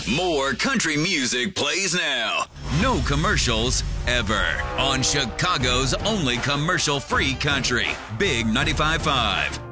More country music plays now. No commercials ever on Chicago's only commercial-free country. Big 95.5.